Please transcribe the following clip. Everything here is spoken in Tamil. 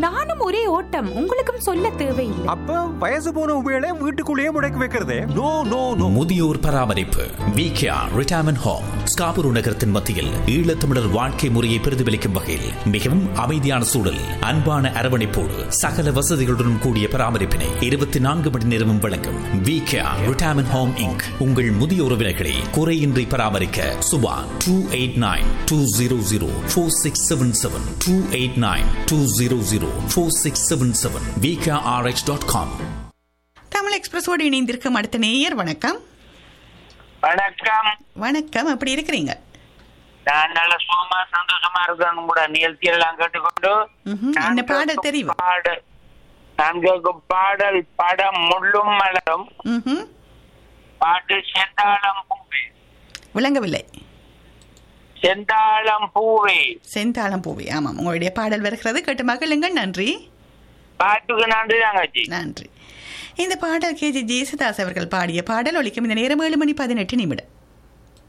நானும் ஒரே ஓட்டம். உங்களுக்கும் சொல்ல தேவையில்லை. அப்ப வயசு போன உபயோக வீட்டுக்குள்ளேயே முடக்கி வைக்கிறதே. No no no. முதியோர் பராமரிப்பு விகேஆர் ரிட்டையர்மெண்ட் ஹோம் ஸ்காபுரு நகரத்தின் மத்தியில் ஈழத்தமிழர் வாழ்க்கை முறையை பிரதிபலிக்கும் வகையில் மிகவும் அமைதியான சூழல், அன்பான அரவணைப்போடு சகல வசதிகளுடன் கூடிய பராமரிப்பினை 24 மணி நேரமும் வழங்கும் விகேஆர் ரிட்டையர்மெண்ட் ஹோம் இன்க். உங்கள் முதிய உறவினர்களை குறையின்றி பராமரிக்க சுபா 289-200-4677 289-200-4677 vkrh.com. தமிழ் எக்ஸ்பிரஸோடு இணைந்திருக்கும் அடுத்த நேயர். வணக்கம். வணக்கம். வணக்கம், எப்படி இருக்கிறீங்க? நான் நல்ல சுகமா சந்தோஷமா இருக்கேன். கூட நிகழ்ச்சியெல்லாம் கேட்டுக்கொண்டு என்ன பாடல் தெரியும்? நான் கேட்கும் பாடல் படம் முள்ளும் மலரும், பாட்டு செந்தாளம் பூவே. விளங்கவில்லை. செந்தாளம் பூவே. செந்தாளம் பூவே. ஆமாம், உங்களுடைய பாடல் வருகிறது. கேட்டு மகிழுங்கள். நன்றி. பாட்டுக்கு நன்றி தங்கச்சி. நன்றி. இந்த பாடல் கேஜி ஜேசுதாஸ் அவர்கள் பாடிய பாடல் ஒலிக்கும். இந்த நேரம் 7:18